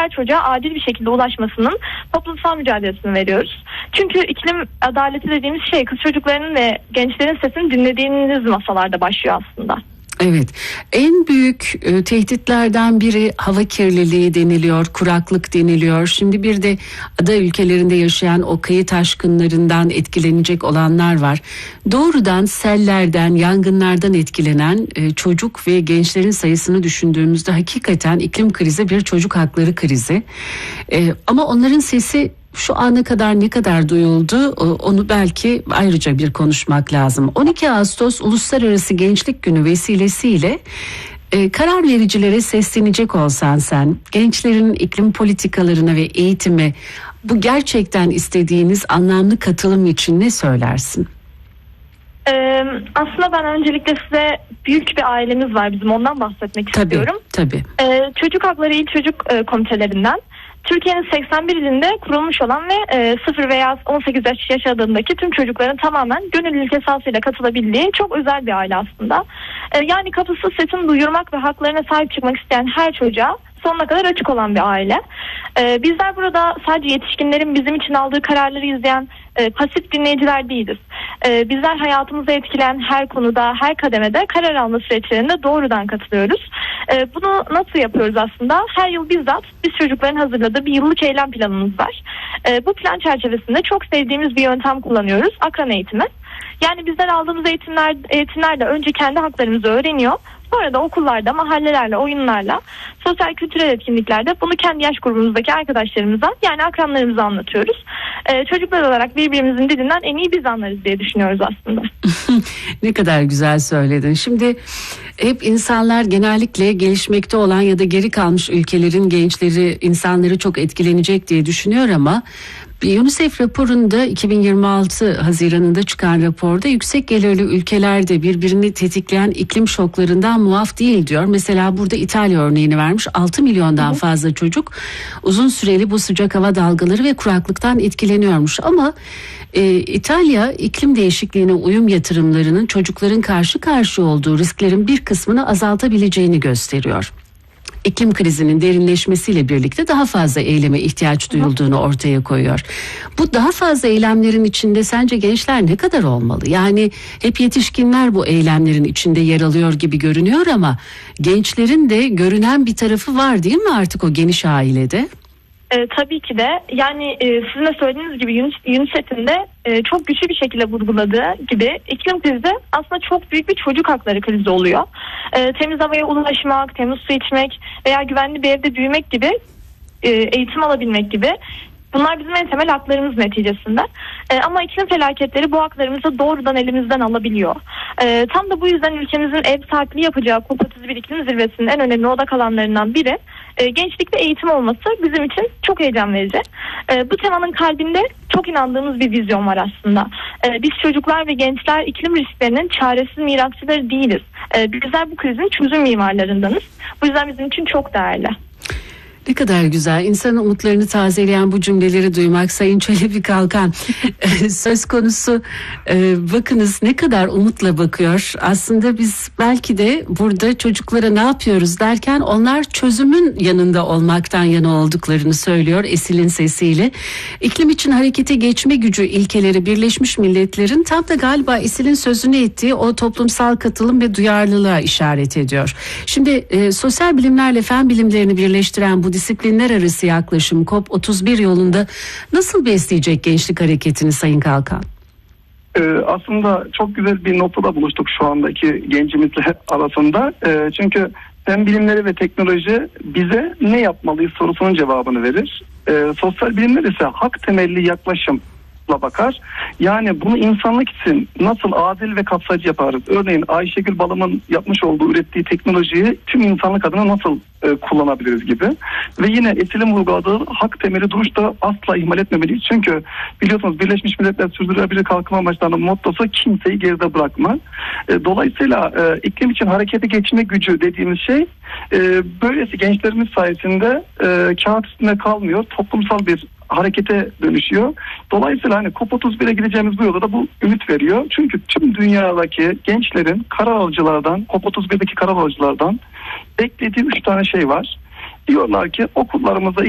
her çocuğa adil bir şekilde ulaşmasının toplumsal mücadelesini veriyoruz. Çünkü iklim adaleti dediğimiz şey kız çocuklarının ve gençlerin sesini dinlediğiniz masalarda başlıyor aslında. Evet, en büyük tehditlerden biri hava kirliliği deniliyor, kuraklık deniliyor. Şimdi bir de ada ülkelerinde yaşayan o kıyı taşkınlarından etkilenecek olanlar var. Doğrudan sellerden, yangınlardan etkilenen çocuk ve gençlerin sayısını düşündüğümüzde hakikaten iklim krizi bir çocuk hakları krizi. Ama onların sesi şu ana kadar ne kadar duyuldu, onu belki ayrıca bir konuşmak lazım. 12 Ağustos Uluslararası Gençlik Günü vesilesiyle karar vericilere seslenecek olsan sen, gençlerin iklim politikalarına ve eğitime bu gerçekten istediğiniz anlamlı katılım için ne söylersin? Aslında ben öncelikle size büyük bir ailemiz var bizim, ondan bahsetmek istiyorum. Tabii. Çocuk Hakları İl Çocuk Komitelerinden Türkiye'nin 81 ilinde kurulmuş olan ve 0 veya 18 yaş yaşadığındaki tüm çocukların tamamen gönüllülük esasıyla katılabildiği çok özel bir aile aslında. Yani kapısız sesini duyurmak ve haklarına sahip çıkmak isteyen her çocuğa sonuna kadar açık olan bir aile. Bizler burada sadece yetişkinlerin bizim için aldığı kararları izleyen pasif dinleyiciler değiliz. Bizler hayatımızı etkileyen her konuda, her kademede karar alma süreçlerinde doğrudan katılıyoruz. Bunu nasıl yapıyoruz aslında? Her yıl bizzat biz çocukların hazırladığı bir yıllık eylem planımız var. Bu plan çerçevesinde çok sevdiğimiz bir yöntem kullanıyoruz. Akran eğitimi. Yani bizler aldığımız eğitimlerle önce kendi haklarımızı öğreniyor. Sonra da okullarda, mahallelerle, oyunlarla, sosyal kültürel etkinliklerde bunu kendi yaş grubumuzdaki arkadaşlarımıza, yani akranlarımıza anlatıyoruz. Çocuklar olarak birbirimizin dilinden en iyi biz anlarız diye düşünüyoruz aslında. Ne kadar güzel söyledin. Şimdi hep insanlar genellikle gelişmekte olan ya da geri kalmış ülkelerin gençleri, insanları çok etkilenecek diye düşünüyor ama UNICEF raporunda 2026 Haziran'ında çıkan raporda yüksek gelirli ülkelerde birbirini tetikleyen iklim şoklarından muaf değil diyor. Mesela burada İtalya örneğini vermiş. 6 milyondan fazla çocuk uzun süreli bu sıcak hava dalgaları ve kuraklıktan etkileniyormuş. Ama İtalya iklim değişikliğine uyum yatırımlarının çocukların karşı karşıya olduğu risklerin bir kısmını azaltabileceğini gösteriyor. İklim krizinin derinleşmesiyle birlikte daha fazla eyleme ihtiyaç duyulduğunu ortaya koyuyor. Bu daha fazla eylemlerin içinde sence gençler ne kadar olmalı? Yani hep yetişkinler bu eylemlerin içinde yer alıyor gibi görünüyor ama gençlerin de görünen bir tarafı var değil mi artık o geniş ailede? Tabii ki de. Yani sizin de söylediğiniz gibi UNICEF'in de çok güçlü bir şekilde vurguladığı gibi iklim krizi aslında çok büyük bir çocuk hakları krizi oluyor. Temiz havaya ulaşmak, temiz su içmek veya güvenli bir evde büyümek gibi, eğitim alabilmek gibi, bunlar bizim en temel haklarımız neticesinde. Ama iklim felaketleri bu haklarımızı doğrudan elimizden alabiliyor. Tam da bu yüzden ülkemizin ev sahipliği yapacağı COP31 iklim zirvesinin en önemli odak alanlarından biri gençlikte eğitim olması bizim için çok heyecan verici. Bu temanın kalbinde çok inandığımız bir vizyon var aslında. Biz çocuklar ve gençler iklim risklerinin çaresiz mirasçıları değiliz. Bizler bu krizin çözüm mimarlarındanız. Bu yüzden bizim için çok değerli. Ne kadar güzel. İnsanın umutlarını tazeleyen bu cümleleri duymak. Sayın Çelebi Kalkan, söz konusu bakınız ne kadar umutla bakıyor. Aslında biz belki de burada çocuklara ne yapıyoruz derken onlar çözümün yanında olmaktan yana olduklarını söylüyor Esil'in sesiyle. İklim için harekete geçme gücü ilkeleri Birleşmiş Milletler'in tam da galiba Esil'in sözünü ettiği o toplumsal katılım ve duyarlılığa işaret ediyor. Şimdi sosyal bilimlerle fen bilimlerini birleştiren bu disiplinler arası yaklaşım COP31 yolunda nasıl besleyecek gençlik hareketini Sayın Kalkan? Aslında çok güzel bir noktada buluştuk şu andaki gencimizle arasında. Çünkü fen bilimleri ve teknoloji bize ne yapmalıyız sorusunun cevabını verir. Sosyal bilimler ise hak temelli yaklaşım bakar. Yani bunu insanlık için nasıl adil ve kapsayıcı yaparız? Örneğin Ayşegül Balım'ın yapmış olduğu, ürettiği teknolojiyi tüm insanlık adına nasıl kullanabiliriz gibi. Ve yine Esil'in vurguladığı hak temeli duruşta asla ihmal etmemeliyiz. Çünkü biliyorsunuz Birleşmiş Milletler Sürdürülebilir Kalkınma Amaçları'nın mottosu kimseyi geride bırakma. Dolayısıyla iklim için harekete geçme gücü dediğimiz şey böylesi gençlerimiz sayesinde kağıt üstünde kalmıyor. Toplumsal bir harekete dönüşüyor. Dolayısıyla hani COP31'e gideceğimiz bu yolda da bu ümit veriyor. Çünkü tüm dünyadaki gençlerin karar alıcılardan, COP31'deki karar alıcılardan beklediği 3 tane şey var. Diyorlar ki okullarımızda